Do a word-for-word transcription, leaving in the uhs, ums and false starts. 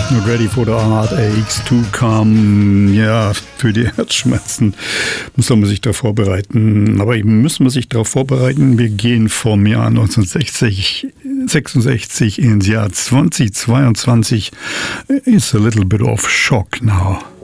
Not ready for the heartaches to come. Ja, für die Herzschmerzen muss man sich darauf vorbereiten. Aber eben müssen wir sich darauf vorbereiten. Wir gehen vom Jahr neunzehnhundertsechsundsechzig ins Jahr zweitausendzweiundzwanzig. It's a little bit of shock now.